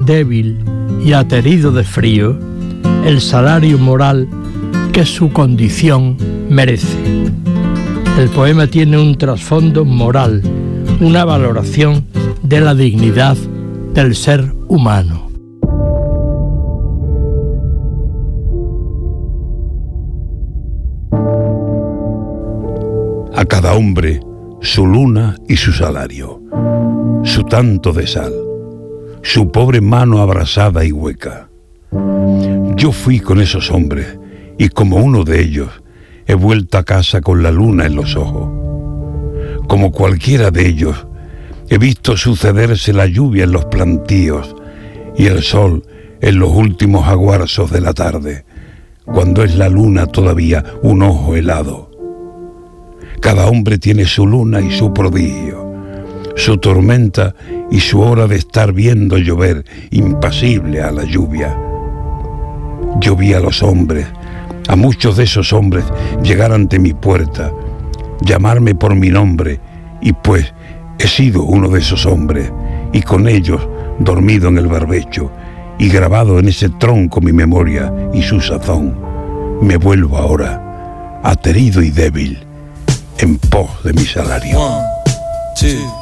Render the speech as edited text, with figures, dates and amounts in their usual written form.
débil y aterido de frío, el salario moral que su condición merece. El poema tiene un trasfondo moral, una valoración de la dignidad del ser humano. A cada hombre su luna y su salario, su tanto de sal, su pobre mano abrasada y hueca. Yo fui con esos hombres y como uno de ellos he vuelto a casa con la luna en los ojos. Como cualquiera de ellos he visto sucederse la lluvia en los plantíos y el sol en los últimos aguarzos de la tarde, cuando es la luna todavía un ojo helado. Cada hombre tiene su luna y su prodigio, su tormenta y su hora de estar viendo llover impasible a la lluvia. Yo vi a los hombres, a muchos de esos hombres, llegar ante mi puerta, llamarme por mi nombre, y pues he sido uno de esos hombres, y con ellos dormido en el barbecho, y grabado en ese tronco mi memoria y su sazón. Me vuelvo ahora, aterido y débil, en pos de mi salario. 1, 2